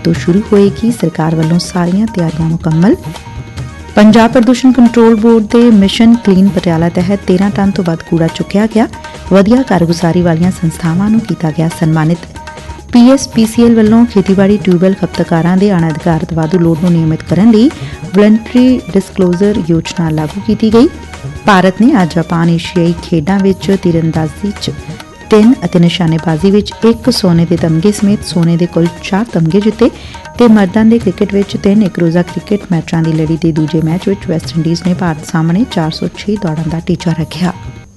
ਤੋਂ ਸ਼ੁਰੂ ਹੋਏਗੀ, ਸਰਕਾਰ ਵੱਲੋਂ ਸਾਰੀਆਂ ਤਿਆਰੀਆਂ ਮੁਕੰਮਲ। ਪੰਜਾਬ ਪ੍ਰਦੂਸ਼ਣ ਕੰਟਰੋਲ ਬੋਰਡ ਦੇ ਮਿਸ਼ਨ ਕਲੀਨ ਪਟਿਆਲਾ ਤਹਿਤ 13 ਟਨ ਤੋਂ ਵੱਧ ਕੂੜਾ ਚੁੱਕਿਆ ਗਿਆ। ਵਧੀਆ ਕਾਰਗੁਜ਼ਾਰੀ ਵਾਲੀਆਂ ਸੰਸਥਾਵਾਂ ਨੂੰ ਕੀਤਾ ਗਿਆ ਸਨਮਾਨਿਤ। PSPCL ਵੱਲੋਂ ਖੇਤੀਬਾੜੀ ਟਿਊਬਵੈੱਲ ਖਪਤਕਾਰਾਂ ਦੇ ਅਣਅਧਿਕਾਰਤ ਵਾਧੂ ਲੋਡ ਨੂੰ ਨਿਯਮਿਤ ਕਰਨ ਲਈ ਵਲੰਟਰੀ ਡਿਸਕਲੋਜ਼ਰ ਯੋਜਨਾ ਲਾਗੂ ਕੀਤੀ ਗਈ। ਭਾਰਤ ਨੇ ਅੱਜ ਜਾਪਾਨ ਏਸ਼ੀਆਈ ਖੇਡਾਂ ਵਿੱਚ ਤੀਰਅੰਦਾਜ਼ੀ 'ਚ 3 ਅਤੇ ਨਿਸ਼ਾਨੇਬਾਜ਼ੀ ਵਿੱਚ 1 ਸੋਨੇ ਦੇ ਤਮਗੇ ਸਮੇਤ ਸੋਨੇ ਦੇ ਕੁੱਲ 4 ਤਮਗੇ ਜਿੱਤੇ ਤੇ ਮਰਦਾਂ ਦੇ ਕ੍ਰਿਕਟ ਵਿੱਚ 3 ਇੱਕ ਰੋਜ਼ਾ ਕ੍ਰਿਕਟ ਮੈਚਾਂ ਦੀ ਲੜੀ ਦੇ ਦੂਜੇ ਮੈਚ ਵਿੱਚ ਵੈਸਟਇੰਡੀਜ਼ ਨੇ ਭਾਰਤ ਸਾਹਮਣੇ 406 ਦੌੜਾਂ ਦਾ ਟੀਚਾ ਰੱਖਿਆ।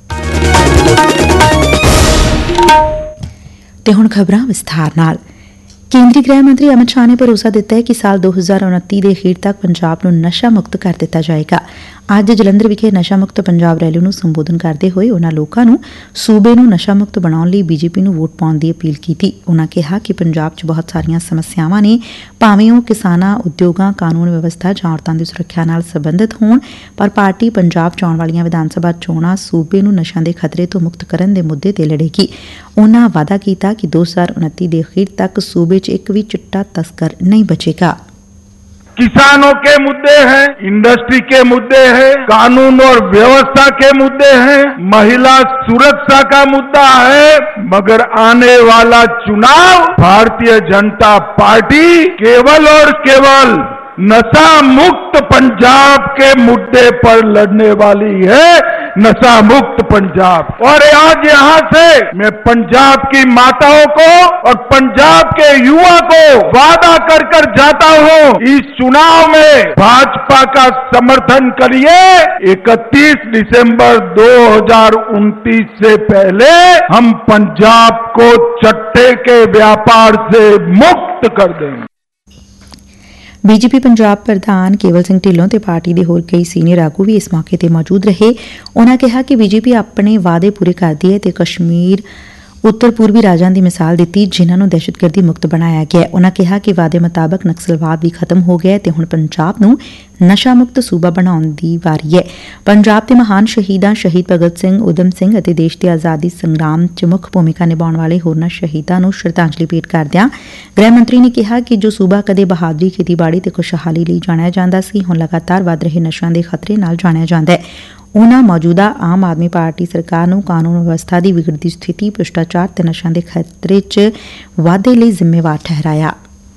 ਤੇ ਹੁਣ ਖਬਰਾਂ ਵਿਸਥਾਰ ਨਾਲ। ਕੇਂਦਰੀ ਗ੍ਰਹਿ ਮੰਤਰੀ ਅਮਿਤ ਸ਼ਾਹ ਨੇ ਭਰੋਸਾ ਦਿੱਤਾ ਹੈ ਕਿ ਸਾਲ 2029 ਦੇ ਅਖੀਰ ਤੱਕ ਪੰਜਾਬ ਨੂੰ ਨਸ਼ਾ ਮੁਕਤ ਕਰ ਦਿੱਤਾ ਜਾਏਗਾ। ਅੱਜ ਜਲੰਧਰ ਵਿਖੇ ਨਸ਼ਾ ਮੁਕਤ ਪੰਜਾਬ ਰੈਲੀ ਨੂੰ ਸੰਬੋਧਨ ਕਰਦੇ ਹੋਏ ਉਨ੍ਹਾਂ ਲੋਕਾਂ ਨੂੰ ਸੂਬੇ ਨੂੰ ਨਸ਼ਾ ਮੁਕਤ ਬਣਾਉਣ ਲਈ ਬੀਜੇਪੀ ਨੂੰ ਵੋਟ ਪਾਉਣ ਦੀ ਅਪੀਲ ਕੀਤੀ। ਉਨ੍ਹਾਂ ਕਿਹਾ ਕਿ ਪੰਜਾਬ 'ਚ ਬਹੁਤ ਸਾਰੀਆਂ ਸਮੱਸਿਆਵਾਂ ਨੇ, ਭਾਵੇਂ ਉਹ ਕਿਸਾਨਾਂ, ਉਦਯੋਗਾਂ, ਕਾਨੂੰਨ ਵਿਵਸਥਾ ਜਾਂ ਔਰਤਾਂ ਦੀ ਸੁਰੱਖਿਆ ਨਾਲ ਸੰਬੰਧਿਤ ਹੋਣ, ਪਰ ਪਾਰਟੀ ਪੰਜਾਬ 'ਚ ਆਉਣ ਵਾਲੀਆਂ ਵਿਧਾਨ ਸਭਾ ਚੋਣਾਂ ਸੂਬੇ ਨੂੰ ਨਸ਼ਿਆਂ ਦੇ ਖਤਰੇ ਤੋਂ ਮੁਕਤ ਕਰਨ ਦੇ ਮੁੱਦੇ ਤੇ ਲੜੇਗੀ। ਉਨ੍ਹਾਂ ਵਾਅਦਾ ਕੀਤਾ ਕਿ 2029 ਦੇ ਅਖੀਰ ਤੱਕ ਸੂਬੇ 'ਚ ਇੱਕ ਵੀ ਚਿੱਟਾ ਤਸਕਰ ਨਹੀਂ ਬਚੇਗਾ। किसानों के मुद्दे हैं, इंडस्ट्री के मुद्दे हैं, कानून और व्यवस्था के मुद्दे हैं, महिला सुरक्षा का मुद्दा है, मगर आने वाला चुनाव भारतीय जनता पार्टी केवल और केवल नशा मुक्त पंजाब के मुद्दे पर लड़ने वाली है। नशा मुक्त पंजाब। और आज यहां से मैं पंजाब की माताओं को और पंजाब के युवा को वादा कर कर जाता हूं, इस चुनाव में भाजपा का समर्थन करिए। 31 दिसंबर 2029 से पहले हम पंजाब को चट्टे के व्यापार से मुक्त कर देंगे। ਬੀਜੇਪੀ ਪੰਜਾਬ ਪ੍ਰਧਾਨ ਕੇਵਲ ਸਿੰਘ ਢਿੱਲੋਂ ਤੇ ਪਾਰਟੀ ਦੇ ਹੋਰ ਕਈ ਸੀਨੀਅਰ ਆਗੂ ਵੀ ਇਸ ਮੌਕੇ ਤੇ ਮੌਜੂਦ ਰਹੇ। ਉਨ੍ਹਾਂ ਕਿਹਾ ਕਿ ਬੀਜੇਪੀ ਆਪਣੇ ਵਾਅਦੇ ਪੂਰੇ ਕਰਦੀ ਹੈ ਤੇ ਕਸ਼ਮੀਰ ਉੱਤਰ ਪੂਰਬੀ ਰਾਜਾਂ ਦੀ ਮਿਸਾਲ ਦਿੱਤੀ, ਜਿਨ੍ਹਾਂ ਨੂੰ ਦਹਿਸ਼ਤਗਰਦੀ ਮੁਕਤ ਬਣਾਇਆ ਗਿਆ। ਉਨ੍ਹਾਂ ਕਿਹਾ ਕਿ ਵਾਅਦੇ ਮੁਤਾਬਕ ਨਕਸਲਵਾਦ ਵੀ ਖਤਮ ਹੋ ਗਿਆ ਤੇ ਹੁਣ ਪੰਜਾਬ ਨੂੰ ਨਸ਼ਾ ਮੁਕਤ ਸੂਬਾ ਬਣਾਉਣ ਦੀ ਵਾਰੀ ਹੈ। ਪੰਜਾਬ ਦੇ ਮਹਾਨ ਸ਼ਹੀਦਾਂ ਸ਼ਹੀਦ ਭਗਤ ਸਿੰਘ, ਊਧਮ ਸਿੰਘ ਅਤੇ ਦੇਸ਼ ਦੇ ਆਜ਼ਾਦੀ ਸੰਗਰਾਮ 'ਚ ਮੁੱਖ ਭੂਮਿਕਾ ਨਿਭਾਉਣ ਵਾਲੇ ਹੋਰਨਾਂ ਸ਼ਹੀਦਾਂ ਨੂੰ ਸ਼ਰਧਾਂਜਲੀ ਭੇਟ ਕਰਦਿਆਂ ਗ੍ਰਹਿ ਮੰਤਰੀ ਨੇ ਕਿਹਾ ਕਿ ਜੋ ਸੂਬਾ ਕਦੇ ਬਹਾਦਰੀ, ਖੇਤੀਬਾੜੀ ਤੇ ਖੁਸ਼ਹਾਲੀ ਲਈ ਜਾਣਿਆ ਜਾਂਦਾ ਸੀ, ਹੁਣ ਲਗਾਤਾਰ ਵੱਧ ਰਹੇ ਨਸ਼ਿਆਂ ਦੇ ਖਤਰੇ ਨਾਲ ਜਾਣਿਆ ਜਾਂਦਾ ਹੈ। ਉਨ੍ਹਾਂ ਮੌਜੂਦਾ ਆਮ ਆਦਮੀ ਪਾਰਟੀ ਸਰਕਾਰ ਨੂੰ ਕਾਨੂੰਨ ਵਿਵਸਥਾ ਦੀ ਵਿਗੜਦੀ ਸਥਿਤੀ, ਭ੍ਰਿਸ਼ਟਾਚਾਰ ਤੇ ਨਸ਼ਿਆਂ ਦੇ ਖਤਰੇ 'ਚ ਵਾਧੇ ਲਈ ਜ਼ਿੰਮੇਵਾਰ ਠਹਿਰਾਇਆ।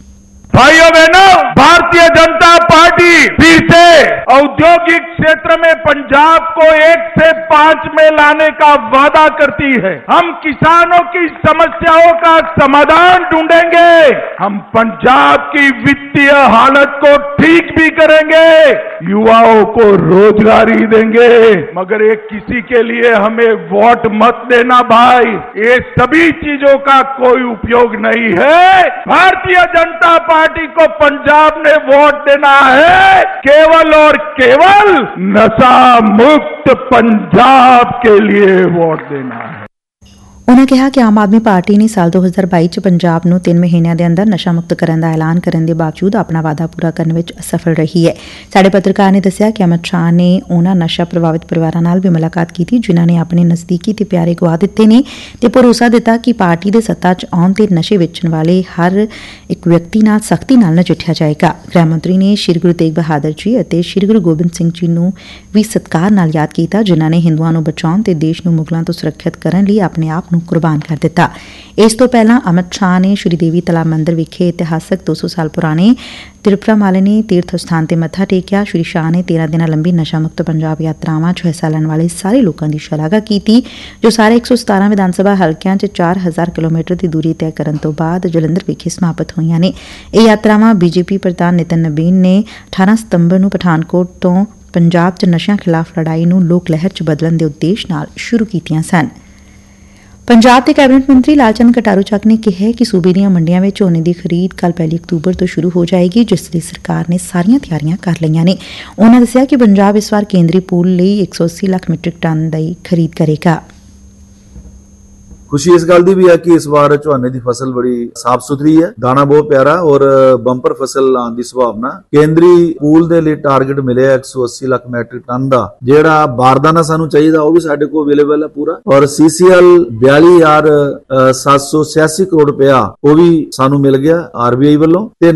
भाइयों बहनों, भारतीय जनता पार्टी फिर से औद्योगिक क्षेत्र में पंजाब को 1 से 5 में लाने का वादा करती है। हम किसानों की समस्याओं का समाधान ढूंढेंगे, हम पंजाब की वित्तीय हालत को ठीक भी करेंगे, युवाओं को रोजगारी देंगे। मगर ये किसी के लिए हमें वोट मत देना भाई, ये सभी चीजों का कोई उपयोग नहीं है। भारतीय जनता पार्टी को पंजाब ने वोट देना है, केवल और केवल नशा मुक्त पंजाब के लिए वोट देना है। ਉਨ੍ਹਾਂ ਕਿਹਾ ਕਿ ਆਮ ਆਦਮੀ ਪਾਰਟੀ ਨੇ ਸਾਲ 2022 ਚ ਪੰਜਾਬ ਨੂੰ 3 ਮਹੀਨਿਆਂ ਦੇ ਅੰਦਰ ਨਸ਼ਾ ਮੁਕਤ ਕਰਨ ਦਾ ਐਲਾਨ ਕਰਨ ਦੇ ਬਾਵਜੂਦ ਆਪਣਾ ਵਾਅਦਾ ਪੂਰਾ ਕਰਨ ਵਿੱਚ ਅਸਫਲ ਰਹੀ ਹੈ। ਸਾਡੇ ਪੱਤਰਕਾਰ ਨੇ ਦੱਸਿਆ ਕਿ ਅਮਿਤ ਸ਼ਾਹ ਨੇ ਉਨ੍ਹਾਂ ਨਸ਼ਾ ਪ੍ਰਭਾਵਿਤ ਪਰਿਵਾਰਾਂ ਨਾਲ ਵੀ ਮੁਲਾਕਾਤ ਕੀਤੀ, ਜਿਨ੍ਹਾਂ ਨੇ ਆਪਣੇ ਨਜ਼ਦੀਕੀ ਤੇ ਪਿਆਰੇ ਗਵਾ ਦਿੱਤੇ ਨੇ ਤੇ ਭਰੋਸਾ ਦਿੱਤਾ ਕਿ ਪਾਰਟੀ ਦੇ ਸੱਤਾ 'ਚ ਆਉਣ ਤੇ ਨਸ਼ੇ ਵੇਚਣ ਵਾਲੇ ਹਰ ਇੱਕ ਵਿਅਕਤੀ ਨਾਲ ਸਖਤੀ ਨਾਲ ਨਜਿੱਠਿਆ ਜਾਏਗਾ। ਗ੍ਰਹਿ ਮੰਤਰੀ ਨੇ ਸ਼੍ਰੀ ਗੁਰੂ ਤੇਗ ਬਹਾਦਰ ਜੀ ਅਤੇ ਸ਼੍ਰੀ ਗੁਰੂ ਗੋਬਿੰਦ ਸਿੰਘ ਜੀ ਨੂੰ ਵੀ ਸਤਿਕਾਰ ਨਾਲ ਯਾਦ ਕੀਤਾ, ਜਿਨ੍ਹਾਂ ਨੇ ਹਿੰਦੂਆਂ ਨੂੰ ਬਚਾਉਣ ਤੇ ਦੇਸ਼ ਨੂੰ ਮੁਗਲਾਂ ਤੋਂ ਸੁਰੱਖਿਅਤ ਕਰਨ ਲਈ ਆਪਣੇ ਆਪ ਨੂੰ ਕੁਰਬਾਨ ਕਰ ਦਿੱਤਾ। ਇਸ ਤੋਂ ਪਹਿਲਾਂ ਅਮਿਤ ਸ਼ਾਹ ਨੇ ਸ਼੍ਰੀ ਦੇਵੀ ਤਲਾਬ ਮੰਦਿਰ ਵਿਖੇ ਇਤਿਹਾਸਕ 200 ਸਾਲ ਪੁਰਾਣੇ ਤਿਰੁਪਰਾਮਾਲਿਨੀ ਤੀਰਥ ਸਥਾਨ ਤੇ ਮੱਥਾ ਟੇਕਿਆ। ਸ਼੍ਰੀ ਸ਼ਾਹ ਨੇ 13 ਦਿਨਾਂ ਲੰਬੀ ਨਸ਼ਾ ਮੁਕਤ ਪੰਜਾਬ ਯਾਤਰਾਵਾਂ 'ਚ ਹਿੱਸਾ ਲੈਣ ਵਾਲੇ ਸਾਰੇ ਲੋਕਾਂ ਦੀ ਸ਼ਲਾਘਾ ਕੀਤੀ, ਜੋ ਸਾਰੇ 117 ਵਿਧਾਨ ਸਭਾ ਹਲਕਿਆਂ 'ਚ 4000 ਕਿਲੋਮੀਟਰ ਦੀ ਦੂਰੀ ਤੈਅ ਕਰਨ ਤੋਂ ਬਾਅਦ ਜਲੰਧਰ ਵਿਖੇ ਸਮਾਪਤ ਹੋਈਆਂ ਨੇ। ਇਹ ਯਾਤਰਾਵਾਂ ਬੀਜੇਪੀ ਪ੍ਰਧਾਨ ਨਿਤਿਨ ਨਬੀਨ ਨੇ 18 ਸਤੰਬਰ ਨੂੰ ਪਠਾਨਕੋਟ ਤੋਂ ਪੰਜਾਬ 'ਚ ਨਸ਼ਿਆਂ ਖਿਲਾਫ ਲੜਾਈ ਨੂੰ ਲੋਕ ਲਹਿਰ 'ਚ ਬਦਲਣ ਦੇ ਉਦੇਸ਼ ਨਾਲ ਸ਼ੁਰੂ ਕੀਤੀਆਂ ਸਨ। ਪੰਜਾਬ ਦੇ ਕੈਬਨਿਟ ਮੰਤਰੀ ਲਾਲਚੰਦ ਕਟਾਰੂ ਚੱਕ ਨੇ ਕਿਹਾ ਕਿ ਸੂਬੇ ਦੀਆਂ ਮੰਡੀਆਂ ਵਿੱਚ ਝੋਨੇ ਦੀ ਖਰੀਦ ਕੱਲ੍ਹ 1 ਅਕਤੂਬਰ ਤੋਂ ਸ਼ੁਰੂ ਹੋ ਜਾਏਗੀ, ਜਿਸ ਲਈ ਸਰਕਾਰ ਨੇ ਸਾਰੀਆਂ ਤਿਆਰੀਆਂ ਕਰ ਲਈਆਂ ਨੇ। ਉਨ੍ਹਾਂ ਦੱਸਿਆ ਕਿ ਪੰਜਾਬ ਇਸ ਵਾਰ ਕੇਂਦਰੀ ਪੂਲ ਲਈ 180 ਲੱਖ ਮੀਟ੍ਰਿਕ ਟਨ ਦੀ ਖਰੀਦ ਕਰੇਗਾ। खुशी इस गल की भी है कि इस बार झोने की फसल बड़ी साफ सुथरी है, दाना बहुत प्यारा और बंपर फसल आने की संभावना। केंद्री पूल दे लिए टारगेट मिले 180 लाख मैट्रिक टन का, जेड़ा बारदाना सानू चाहिए वो भी साडे को अवेलेबल है पूरा, और CCL 42,786 करोड़ रुपया वो भी सानू मिल गया RBI वालों।